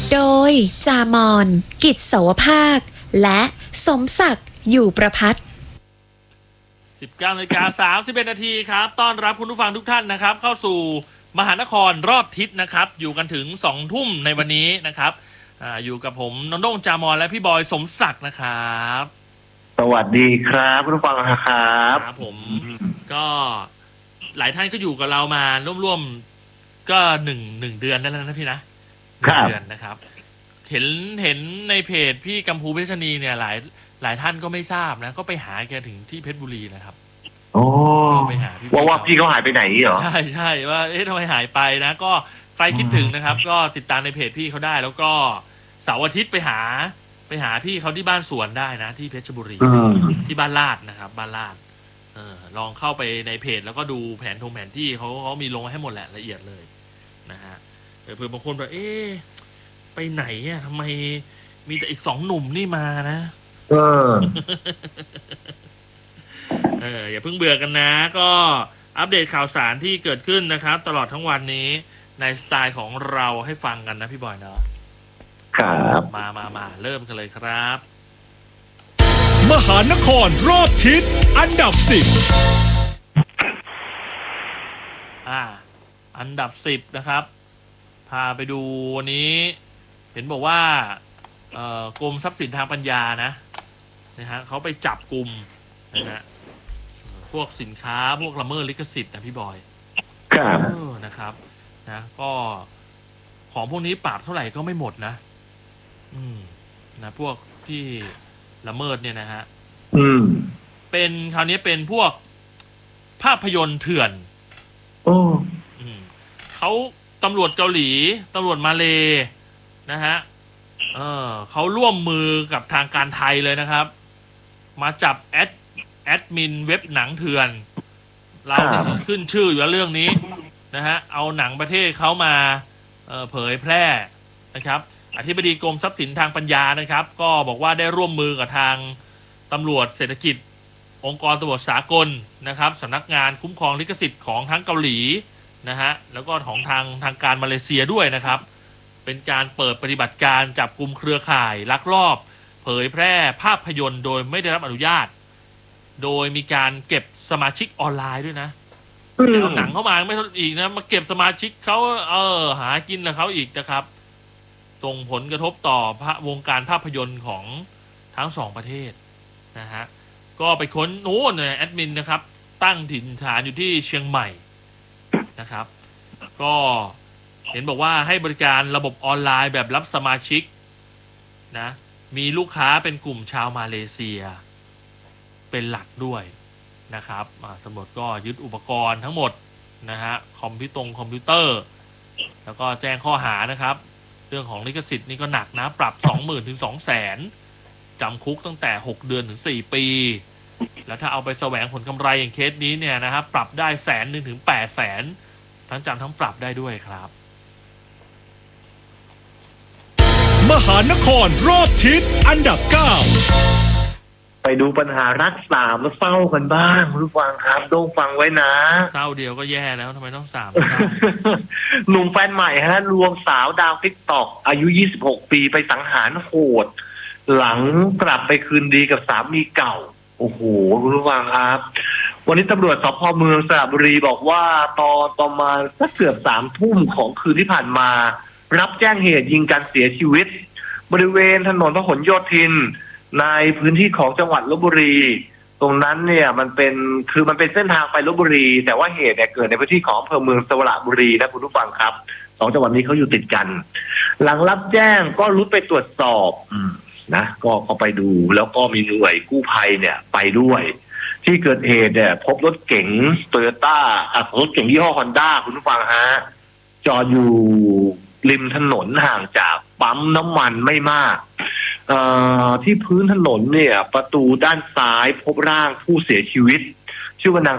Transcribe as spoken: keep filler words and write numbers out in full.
โดยจามอนกิจสวภาคและสมศักดิ์อยู่ประภัตสิบเก้านาฬิกาสามสิบเอ็ดนาทีครับต้อนรับคุณผู้ฟังทุกท่านนะครับเข้าสู่มหานครรอบทิศนะครับอยู่กันถึงสองทุ่มในวันนี้นะครับ อ, อยู่กับผมน้องโด่งจามอนและพี่บอยสมศักดิ์นะครับสวัสดีครับคุณผู้ฟังครับครับผมก็หลายท่านก็อยู่กับเรามาร่วมๆก็หนึ่งหนึ่งเดือนได้แล้วนะพี่นะหนึ่งเดือนนะครับเห็นเห็นในเพจพี่กัมพูเพชรณีเนี่ยหลายหลายท่านก็ไม่ทราบนะก็ไปหาแกถึงที่เพชรบุรีนะครับโอ้ไปหาพี่ว่าว่าพี่เขาหายไปไหนเหรอใช่ใช่ว่าเอ๊ะทำไมหายไปนะก็ใครคิดถึงนะครับก็ติดตามในเพจพี่เขาได้แล้วก็เสาร์อาทิตย์ไปหาไปหาพี่เขาที่บ้านสวนได้นะที่เพชรบุรีที่บ้านลาดนะครับบ้านลาดเออลองเข้าไปในเพจแล้วก็ดูแผนทงแผนที่เขาเขามีลงให้หมดแหละละเอียดเลยนะฮะเผื่อบางคนแบบเอ๊ะไปไหนอ่ะทำไมมีแต่อีกสองหนุ่มนี่มานะเออเอออย่าเพิ่งเบื่อกันนะก็อัปเดตข่าวสารที่เกิดขึ้นนะครับตลอดทั้งวันนี้ในสไตล์ของเราให้ฟังกันนะพี่บอยเนาะครับมามามาเริ่มกันเลยครับมหานครรอบทิศอันดับสิบอ่าอันดับสิบนะครับพาไปดูวันนี้เห็นบอกว่าเอ่อกรมทรัพย์สินทางปัญญานะนะฮะเขาไปจับกลุ่มนะฮะพวกสินค้าพวกละเมิดลิขสิทธิ์นะพี่บอยครับนะครับนะก็ของพวกนี้ปราบเท่าไหร่ก็ไม่หมดนะอืมนะพวกที่ละเมิดเนี่ยนะฮะอืมเป็นคราวนี้เป็นพวกภาพยนตร์เถื่อนโอ้อืมเขาตำรวจเกาหลีตำรวจมาเลนะฮะเออเขาร่วมมือกับทางการไทยเลยนะครับมาจับแอดแอดมินเว็บหนังเถื่อนเราขึ้นชื่ออยู่แล้วเรื่องนี้นะฮะเอาหนังประเทศเขามาเอ่อเผยแพร่นะครับอธิบดีกรมทรัพย์สินทางปัญญานะครับก็บอกว่าได้ร่วมมือกับทางตำรวจเศรษฐกิจองค์กรตำรวจสากลนะครับสำนักงานคุ้มครองลิขสิทธิ์ของทั้งเกาหลีนะฮะแล้วก็ของทางทางการมาเลเซียด้วยนะครับเป็นการเปิดปฏิบัติการจับกุมเครือข่ายลักลอบเผยแพร่ภาพยนตร์โดยไม่ได้รับอนุญาตโดยมีการเก็บสมาชิกออนไลน์ด้วยนะเอาหนังเข้ามาไม่เท่าอีกนะมาเก็บสมาชิกเขาเออหากินกับเขาอีกนะครับส่งผลกระทบต่อวงการภาพยนตร์ของทั้งสองประเทศนะฮะก็ไปค้นโน้นแอดมินนะครับตั้งถิ่นฐานอยู่ที่เชียงใหม่นะครับก็เห็นบอกว่าให้บริการระบบออนไลน์แบบรับสมาชิกนะมีลูกค้าเป็นกลุ่มชาวมาเลเซียเป็นหลักด้วยนะครับตำรวจก็ยึดอุปกรณ์ทั้งหมดนะฮะคอมพิวตรงคอมพิวเตอร์แล้วก็แจ้งข้อหานะครับเรื่องของลิขสิทธิ์นี่ก็หนักนะปรับ สองหมื่น ถึง สองแสน จำคุกตั้งแต่หกเดือนถึงสี่ปีแล้วถ้าเอาไปแสวงผลกำไรอย่างเคสนี้เนี่ยนะครับปรับได้แสนหนึ่งถึงแปดแสนทั้งจำทั้งปรับได้ด้วยครับมหานครรอบทิศอันดับเก้าไปดูปัญหารักสามแล้วเศร้ากันบ้างรู้ฟังครับโด่งฟังไว้นะเศร้าเดียวก็แย่แล้วทำไมต้องสามหนุ่มแฟนใหม่ฮะลวงสาวดาวติ๊กต็อกอายุยี่สิบหกปีไปสังหารโหดหลังกลับไปคืนดีกับสามีเก่าโอ้โหรู้ฟังครับวันนี้ตำรวจสพเมืองสระบุรีบอกว่าตอนประมาณสักเกือบสามทุ่มของคืนที่ผ่านมารับแจ้งเหตุยิงกันเสียชีวิตบริเวณถนนพหลโยธินในพื้นที่ของจังหวัดลพบุรีตรงนั้นเนี่ยมันเป็นคือมันเป็นเส้นทางไปลพบุรีแต่ว่าเหตุเนี่ยเกิดในพื้นที่ของอำเภอเมืองสระบุรีนะคุณผู้ฟังครับสองจังหวัดนี้เขาอยู่ติดกันหลังรับแจ้งก็รุดไปตรวจสอบนะก็ก็ไปดูแล้วก็มีหน่วยกู้ภัยเนี่ยไปด้วยที่เกิดเหตุเนี่ยพบรถเก๋งโตโยต้ารถเก๋งยี่ห้อฮอนด้าคุณผู้ฟังฮะจอดอยู่ริมถนนห่างจากปั๊มน้ำมันไม่มากที่พื้นถนนเนี่ยประตูด้านซ้ายพบร่างผู้เสียชีวิตชื่อว่านาง